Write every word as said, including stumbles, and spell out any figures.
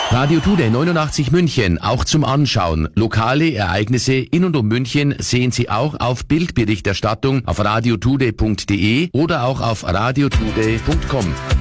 Radio Today neunundachtzig München, auch zum Anschauen. Lokale Ereignisse in und um München sehen Sie auch auf Bildberichterstattung auf radiotoday punkt de oder auch auf radiotoday punkt com.